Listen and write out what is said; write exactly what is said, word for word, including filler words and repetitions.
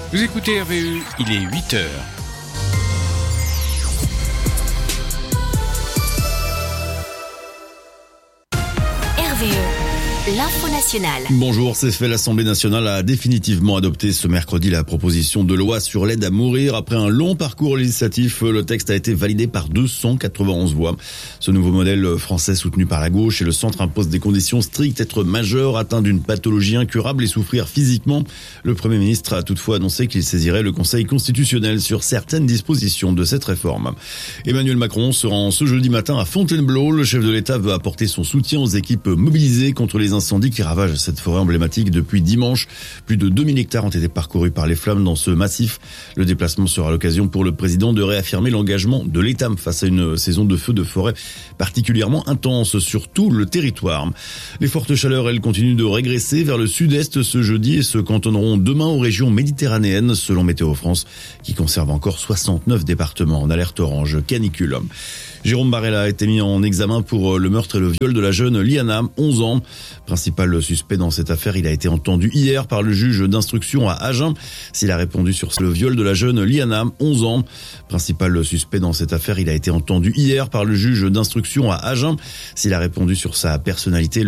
Vous écoutez R V E, il est huit heures. R V E, l'info nationale. Bonjour, c'est fait. L'Assemblée nationale a définitivement adopté ce mercredi la proposition de loi sur l'aide à mourir. Après un long parcours législatif, le texte a été validé par deux cent quatre-vingt-onze voix. Ce nouveau modèle français soutenu par la gauche et le centre impose des conditions strictes, être majeur, atteint d'une pathologie incurable et souffrir physiquement. Le Premier ministre a toutefois annoncé qu'il saisirait le Conseil constitutionnel sur certaines dispositions de cette réforme. Emmanuel Macron se rend ce jeudi matin à Fontainebleau. Le chef de l'État veut apporter son soutien aux équipes mobilisées contre les incendies qui ravagent cette forêt emblématique depuis dimanche. Plus de deux mille hectares ont été parcourus par les flammes dans ce massif. Le déplacement sera l'occasion pour le président de réaffirmer l'engagement de l'État face à une saison de feux de forêt particulièrement intense sur tout le territoire. Les fortes chaleurs, elles, continuent de régresser vers le sud-est ce jeudi et se cantonneront demain aux régions méditerranéennes, selon Météo France, qui conserve encore soixante-neuf départements en alerte orange canicule. Jérôme Barella a été mis en examen pour le meurtre et le viol de la jeune Liana, onze ans. Principal suspect dans cette affaire, il a été entendu hier par le juge d'instruction à Agen. S'il a répondu sur le viol de la jeune Liana, onze ans. Principal suspect dans cette affaire, il a été entendu hier par le juge d'instruction à Agen. S'il a répondu sur sa personnalité,